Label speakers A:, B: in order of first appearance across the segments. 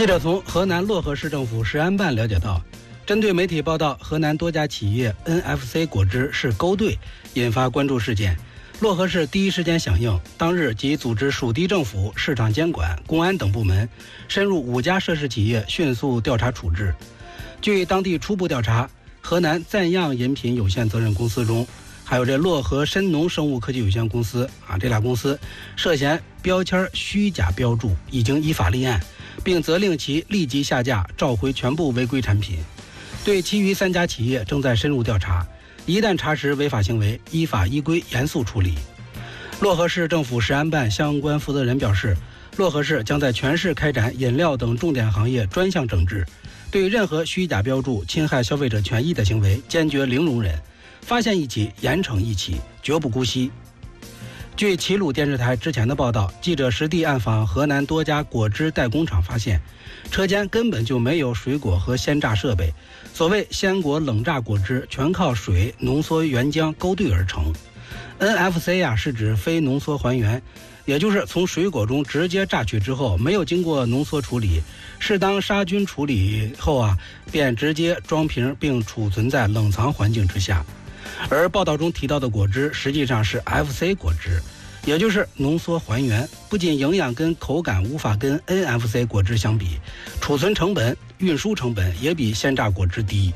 A: 记者从河南漯河市政府食安办了解到，针对媒体报道河南多家企业 NFC 果汁是勾兑引发关注事件，漯河市第一时间响应，当日即组织属地政府、市场监管、公安等部门深入5家涉事企业，迅速调查处置。据当地初步调查，河南赞样饮品有限责任公司中，还有这漯河深农生物科技有限公司这俩公司涉嫌标签虚假标注，已经依法立案，并责令其立即下架，召回全部违规产品。对其余3家企业正在深入调查，一旦查实违法行为，依法依规严肃处理。漯河市政府食安办相关负责人表示，漯河市将在全市开展饮料等重点行业专项整治，对任何虚假标注、侵害消费者权益的行为坚决零容忍，发现一起严惩一起，绝不姑息。据齐鲁电视台之前的报道，记者实地暗访河南多家果汁代工厂，发现车间根本就没有水果和鲜榨设备，所谓鲜果冷榨果汁全靠水、浓缩原浆勾兑而成。NFC 是指非浓缩还原，也就是从水果中直接榨取之后，没有经过浓缩处理，适当杀菌处理后便直接装瓶并储存在冷藏环境之下。而报道中提到的果汁实际上是 FC 果汁，也就是浓缩还原，不仅营养跟口感无法跟 NFC 果汁相比，储存成本、运输成本也比鲜榨果汁低。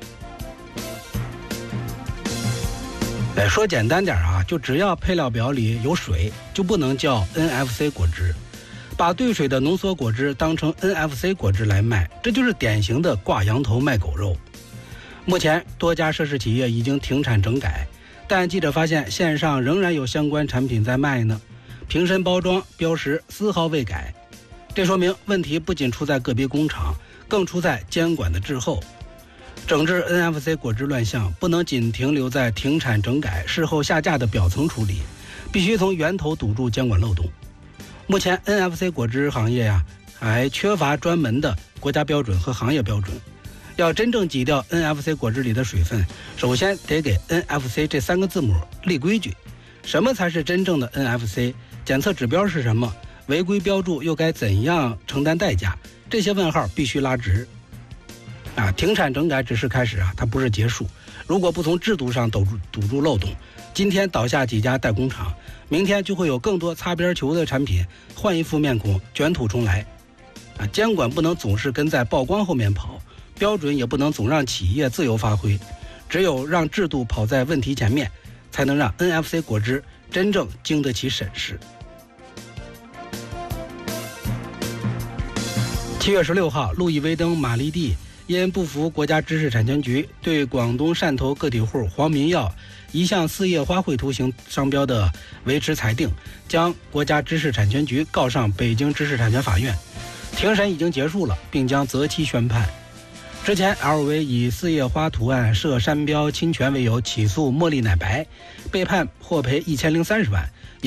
A: 说简单点就只要配料表里有水，就不能叫 NFC 果汁。把兑水的浓缩果汁当成 NFC 果汁来卖，这就是典型的挂羊头卖狗肉。目前多家涉事企业已经停产整改，但记者发现线上仍然有相关产品在卖呢，瓶身包装标识丝毫未改。这说明问题不仅出在个别工厂，更出在监管的滞后。整治 NFC 果汁乱象不能仅停留在停产整改、事后下架的表层处理，必须从源头堵住监管漏洞。目前 NFC 果汁行业还缺乏专门的国家标准和行业标准。要真正挤掉 NFC 果汁里的水分，首先得给 NFC 这3个字母立规矩。什么才是真正的 NFC？ 检测指标是什么？违规标注又该怎样承担代价？这些问号必须拉直。停产整改只是开始它不是结束。如果不从制度上堵住漏洞，今天倒下几家代工厂，明天就会有更多擦边球的产品换一副面孔，卷土重来。监管不能总是跟在曝光后面跑，标准也不能总让企业自由发挥，只有让制度跑在问题前面，才能让 NFC 果汁真正经得起审视。7月16号，路易威登玛丽地因不服国家知识产权局对广东汕头个体户黄民耀一项4叶花卉图形商标的维持裁定，将国家知识产权局告上北京知识产权法院。庭审已经结束了，并将择期宣判。之前 LV 以4叶花图案涉商标侵权为由起诉茉莉奶白，被判获赔1030万，